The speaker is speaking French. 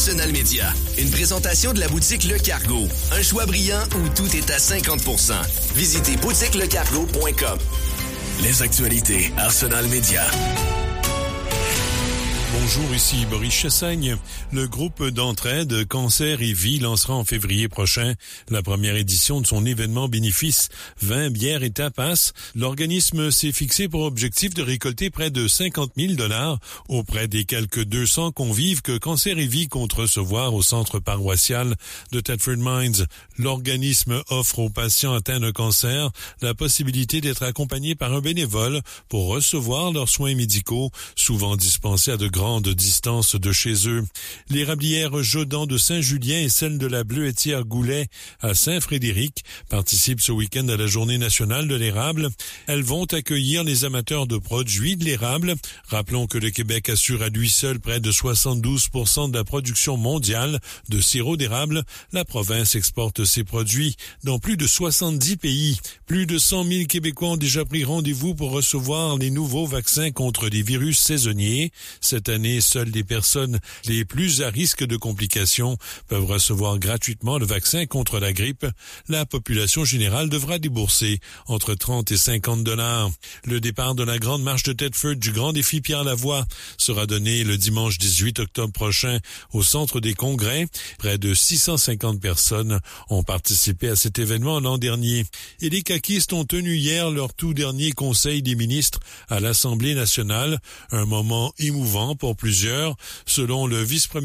Arsenal Média, une présentation de la boutique Le Cargo. Un choix brillant où tout est à 50%. Visitez boutiquelecargo.com. Les actualités Arsenal Média. Bonjour, ici Boris Chassagne. Le groupe d'entraide Cancer et Vie lancera en février prochain la première édition de son événement bénéfice 20 bières et tapas. L'organisme s'est fixé pour objectif de récolter près de 50 000 $ auprès des quelques 200 convives que Cancer et Vie compte recevoir au centre paroissial de Thetford Mines. L'organisme offre aux patients atteints de cancer la possibilité d'être accompagnés par un bénévole pour recevoir leurs soins médicaux, souvent dispensés à de grandes distances de chez eux. L'érablière Jodan de Saint-Julien et celle de la Bleuetière-Goulet à Saint-Frédéric participent ce week-end à la Journée nationale de l'érable. Elles vont accueillir les amateurs de produits de l'érable. Rappelons que le Québec assure à lui seul près de 72% de la production mondiale de sirop d'érable. La province exporte ses produits dans plus de 70 pays. Plus de 100 000 Québécois ont déjà pris rendez-vous pour recevoir les nouveaux vaccins contre les virus saisonniers. Cette année, seules les personnes les plus à risque de complications peuvent recevoir gratuitement le vaccin contre la grippe. La population générale devra débourser entre 30 et 50 $. Le départ de la grande marche de Thetford du Grand Défi Pierre Lavoie sera donné le dimanche 18 octobre prochain au Centre des Congrès. Près de 650 personnes ont participé à cet événement l'an dernier. Et les caquistes ont tenu hier leur tout dernier conseil des ministres à l'Assemblée nationale. Un moment émouvant pour plusieurs. Selon le vice-premier